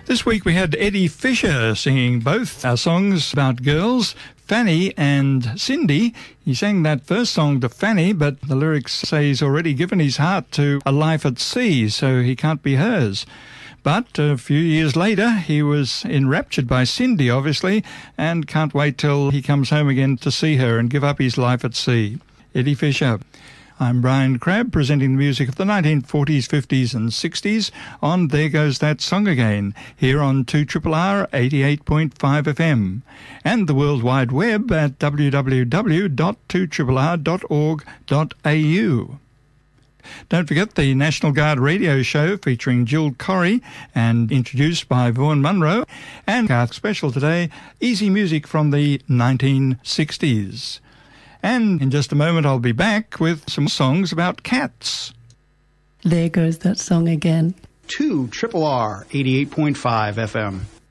This week we had Eddie Fisher singing both our songs about girls, Fanny and Cindy. He sang that first song to Fanny, but the lyrics say he's already given his heart to a life at sea, so he can't be hers. But a few years later, he was enraptured by Cindy, obviously, and can't wait till he comes home again to see her and give up his life at sea. Eddie Fisher. I'm Brian Crabb, presenting the music of the 1940s, 50s and 60s on There Goes That Song Again, here on 2RRR 88.5 FM, and the World Wide Web at www.2rrr.org.au. Don't forget the National Guard radio show featuring Jill Corrie and introduced by Vaughan Munro, and our special today, easy music from the 1960s. And in just a moment, I'll be back with some songs about cats. There Goes That Song Again. 2RRR 88.5 FM.